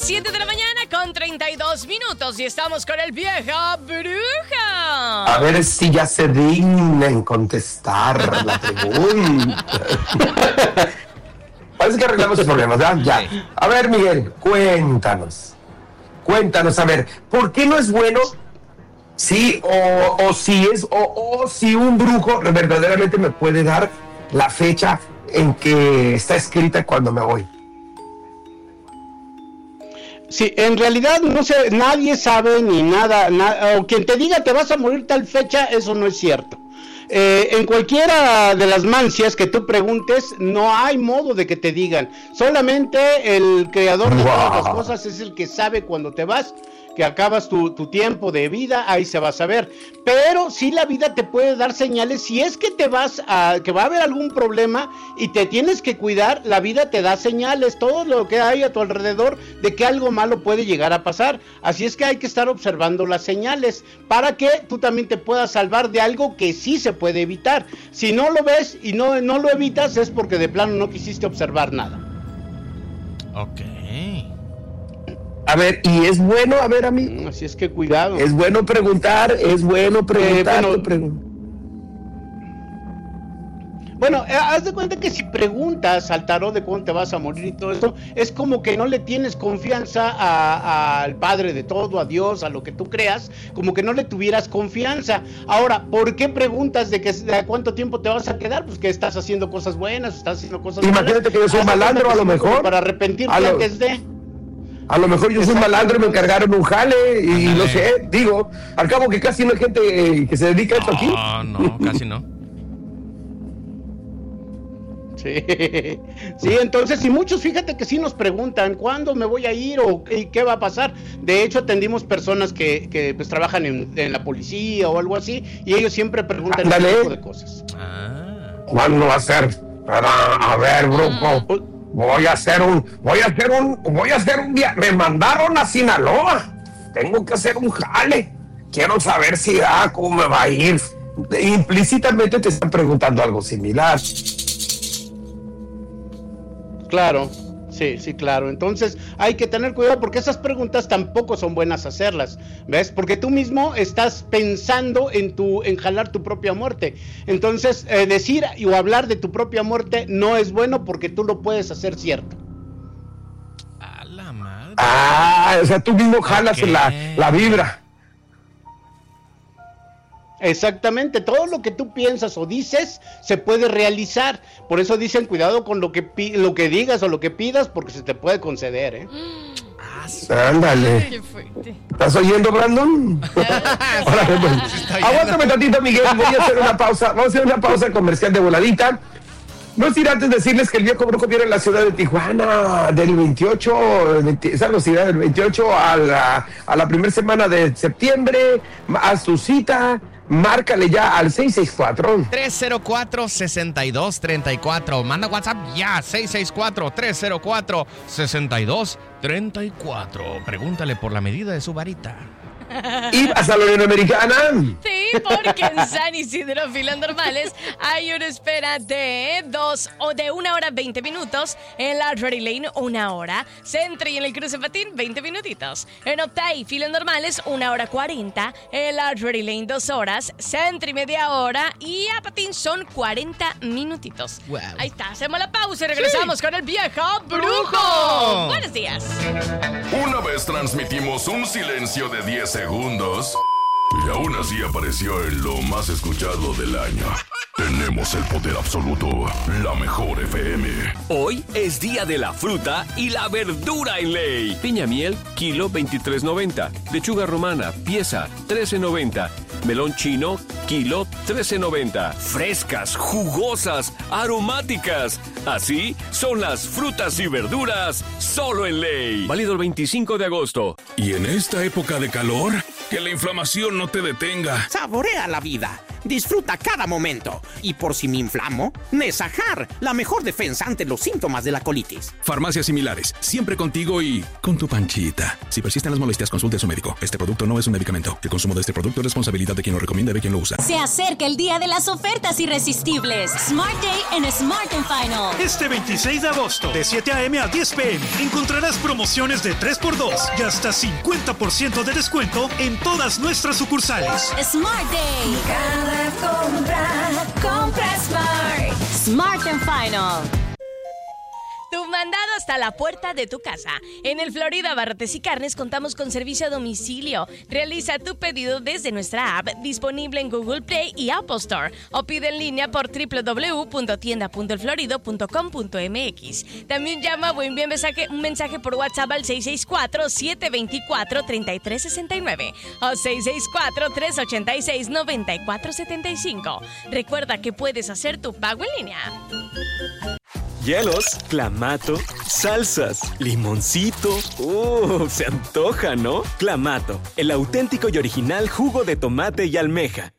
7 de la mañana con 32 minutos y estamos con el Vieja Bruja. A ver si ya se dignan contestar la pregunta. Parece que arreglamos los problemas, ¿verdad? Ya. A ver, Miguel, cuéntanos, a ver, ¿por qué no es bueno si si un brujo verdaderamente me puede dar la fecha en que está escrita cuando me voy? Sí, en realidad no sé, nadie sabe ni nada, o quien te diga te vas a morir tal fecha, eso no es cierto. En cualquiera de las mancias que tú preguntes, no hay modo de que te digan. Solamente el creador de todas las cosas es el que sabe cuando te vas, que acabas tu tiempo de vida, ahí se va a saber. Pero sí la vida te puede dar señales, si es que que va a haber algún problema y te tienes que cuidar, la vida te da señales, todo lo que hay a tu alrededor de que algo malo puede llegar a pasar. Así es que hay que estar observando las señales para que tú también te puedas salvar de algo que sí se puede evitar. Si no lo ves y no lo evitas, es porque de plano no quisiste observar nada. Ok. A ver, y es bueno, a ver, amigo. Así es que cuidado. Es bueno preguntar. Bueno, haz de cuenta que si preguntas al tarot de cuándo te vas a morir y todo esto, es como que no le tienes confianza al Padre de todo, a Dios, a lo que tú creas, como que no le tuvieras confianza. Ahora, ¿por qué preguntas de cuánto tiempo te vas a quedar? Pues que estás haciendo cosas buenas, estás haciendo cosas malas. Imagínate que yo soy malandro, a lo mejor. Para arrepentirte antes de... A lo mejor yo soy un malandro y me encargaron un jale y no sé, digo, al cabo que casi no hay gente que se dedica a esto aquí. No, casi no. Sí, entonces, y muchos, fíjate que sí nos preguntan, ¿cuándo me voy a ir o qué va a pasar? De hecho, atendimos personas que pues trabajan en la policía o algo así, y ellos siempre preguntan ese tipo de cosas. ¿Cuándo va a ser? A ver, brujo. Voy a hacer un día. Me mandaron a Sinaloa. Tengo que hacer un jale. Quiero saber cómo me va a ir. Implícitamente te están preguntando algo similar. Claro, sí, claro. Entonces hay que tener cuidado porque esas preguntas tampoco son buenas hacerlas, ¿ves? Porque tú mismo estás pensando en jalar tu propia muerte. Entonces decir o hablar de tu propia muerte no es bueno porque tú lo puedes hacer cierto. A la madre. O sea, tú mismo jalas la vibra. Exactamente, todo lo que tú piensas o dices se puede realizar. Por eso dicen cuidado con lo que digas o lo que pidas porque se te puede conceder, ¿eh? Ándale. Qué fuerte. ¿Estás oyendo, Brandon? Aguántame tantito, Miguel. Voy a hacer una pausa. Vamos a hacer una pausa comercial de voladita. No sin antes decirles que el Viejo Brujo viene en la ciudad de Tijuana del 28, del 28 a la primera semana de septiembre. A su cita. Márcale ya al 664-304-6234. Manda WhatsApp ya, 664-304-6234. Pregúntale por la medida de su varita. ¿Ibas a la Unión Americana? Sí, porque en San Isidro Filonormales hay una espera de 1 hora 20 minutos. En la Ready Lane, 1 hora. Centro y en el Cruce Patín, 20 minutitos. En Optay, Filonormales, 1 hora 40. En la Ready Lane, 2 horas. Centro y media hora. Y a Patín son 40 minutitos. Wow. Ahí está, hacemos la pausa y regresamos con el Viejo Brujo. Buenos días. Una vez transmitimos un silencio de 10 segundos y aún así apareció en lo más escuchado del año. Tenemos el poder absoluto, la mejor FM. Hoy es día de la fruta y la verdura en ley. Piña miel, kilo 23.90. Lechuga romana, pieza 13.90. Melón chino, kilo 13.90. Frescas, jugosas, aromáticas. Así son las frutas y verduras solo en ley. Válido el 25 de agosto. Y en esta época de calor, que la inflamación no te detenga. Saborea la vida. Disfruta cada momento. Y por si me inflamo, Nesajar, la mejor defensa ante los síntomas de la colitis. Farmacias similares, siempre contigo y con tu Panchita. Si persisten las molestias, consulte a su médico. Este producto no es un medicamento. El consumo de este producto es responsabilidad de quien lo recomienda y de quien lo usa. Se acerca el día de las ofertas irresistibles. Smart Day en Smart & Final. Este 26 de agosto, de 7 a.m. a 10 p.m., encontrarás promociones de 3x2 y hasta 50% de descuento en todas nuestras sucursales. Smart Day. Cada compra Smart. Smart & Final. Tu mandado hasta la puerta de tu casa. En el Florida Barrotes y Carnes contamos con servicio a domicilio. Realiza tu pedido desde nuestra app, disponible en Google Play y Apple Store, o pide en línea por www.tienda.elflorido.com.mx. También llama o envía un mensaje por WhatsApp al 664-724-3369 o 664-386-9475. Recuerda que puedes hacer tu pago en línea. Hielos, clamato, salsas, limoncito. Se antoja, ¿no? Clamato, el auténtico y original jugo de tomate y almeja.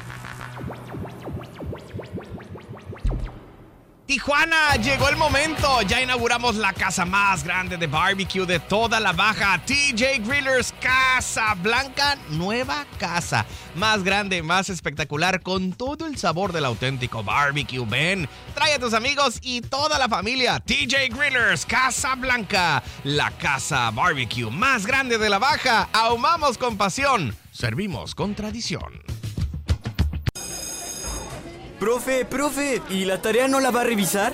Tijuana, llegó el momento. Ya inauguramos la casa más grande de barbecue de toda la Baja. TJ Grillers Casablanca, nueva casa. Más grande, más espectacular, con todo el sabor del auténtico barbecue. Ven, trae a tus amigos y toda la familia. TJ Grillers Casablanca, la casa barbecue más grande de la Baja. Ahumamos con pasión, servimos con tradición. Profe, ¿y la tarea no la va a revisar?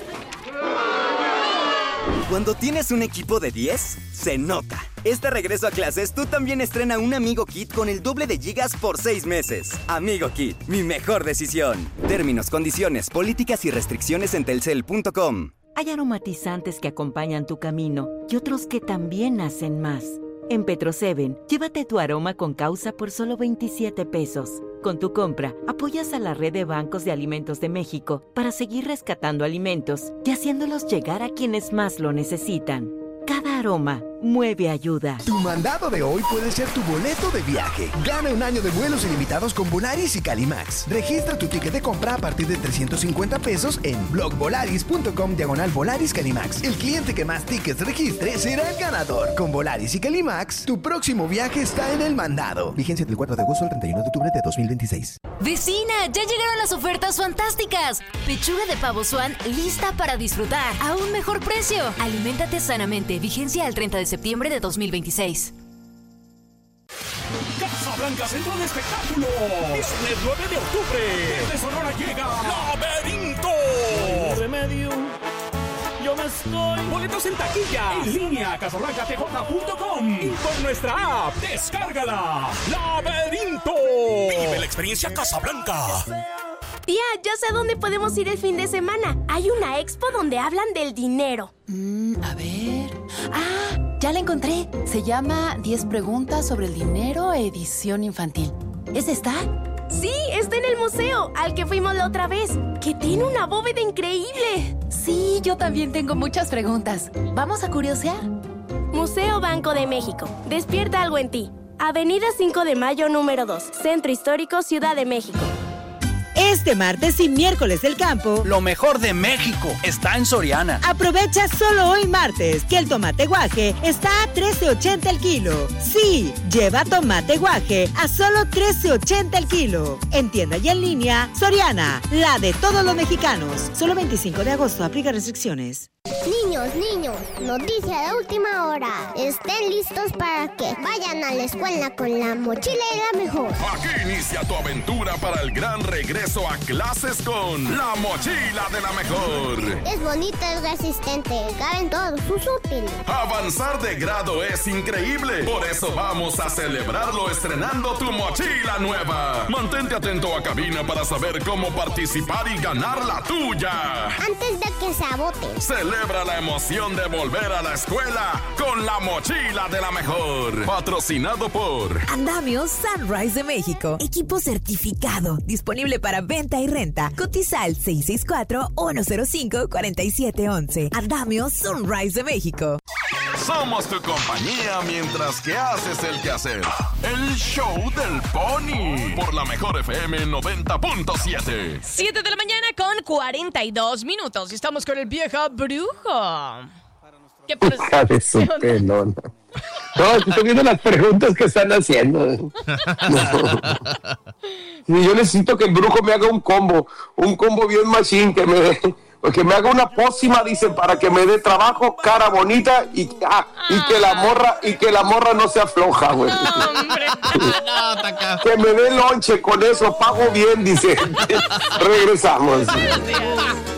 Cuando tienes un equipo de 10, se nota. Este regreso a clases, tú también estrena un Amigo Kit con el doble de gigas por 6 meses. Amigo Kit, mi mejor decisión. Términos, condiciones, políticas y restricciones en telcel.com. Hay aromatizantes que acompañan tu camino y otros que también hacen más. En Petro-7, llévate tu aroma con causa por solo 27 pesos. Con tu compra, apoyas a la red de bancos de alimentos de México para seguir rescatando alimentos y haciéndolos llegar a quienes más lo necesitan. Cada aroma mueve ayuda. Tu mandado de hoy puede ser tu boleto de viaje. Gana un año de vuelos ilimitados con Volaris y Calimax. Registra tu ticket de compra a partir de 350 pesos en blogvolaris.com/Volaris Calimax. El cliente que más tickets registre será el ganador. Con Volaris y Calimax, tu próximo viaje está en el mandado. Vigencia del 4 de agosto al 31 de octubre de 2026. Vecina, ya llegaron las ofertas fantásticas. Pechuga de pavo Swan lista para disfrutar a un mejor precio. Aliméntate sanamente. Vigencia al 30 de septiembre de 2026. Casablanca Centro de Espectáculos. Viernes 9 de octubre. Desde Sonora llega Laberinto. Remedio. Yo me estoy. Boletos en taquilla. En línea, casablancatj.com. Y por nuestra app. Descárgala. Laberinto. Vive la experiencia Casablanca. Tía, ya sé dónde podemos ir el fin de semana. Hay una expo donde hablan del dinero. A ver. Ya la encontré. Se llama 10 preguntas sobre el dinero, edición infantil. ¿Es esta? Sí, está en el museo, al que fuimos la otra vez, que tiene una bóveda increíble. Sí, yo también tengo muchas preguntas. ¿Vamos a curiosear? Museo Banco de México. Despierta algo en ti. Avenida 5 de Mayo, número 2. Centro Histórico, Ciudad de México. Este martes y miércoles del campo, lo mejor de México está en Soriana. Aprovecha solo hoy martes que el tomate guaje está a $13.80 el kilo. Sí, lleva tomate guaje a solo $13.80 el kilo. En tienda y en línea, Soriana, la de todos los mexicanos. Solo 25 de agosto, aplica restricciones. Niños, noticia de última hora. Estén listos para que vayan a la escuela con la mochila y la mejor. Aquí inicia tu aventura para el gran regreso a clases con la mochila de la mejor. Es bonita, es resistente, caben todos sus útiles. Avanzar de grado es increíble. Por eso vamos a celebrarlo estrenando tu mochila nueva. Mantente atento a cabina para saber cómo participar y ganar la tuya. Antes de que se agote. Celebra la emoción de volver a la escuela con la mochila de la mejor. Patrocinado por Andamio Sunrise de México. Equipo certificado. Disponible para venta y renta. Cotiza al 664-105-4711. Andamio Sunrise de México. somos tu compañía mientras que haces el quehacer. El show del Pony por la mejor FM 90.7. 7 de la mañana con 42 minutos. Y estamos con el viejo brujo. ¿Qué Hija de su pelona. No, estoy viendo las preguntas que están haciendo. No. Yo necesito que el brujo me haga un combo bien machín, que me haga una pócima, dicen, para que me dé trabajo, cara bonita y que la morra no se afloja, güey. No, hombre. No, que me dé lonche, con eso pago bien, dice. Regresamos. Buenos días.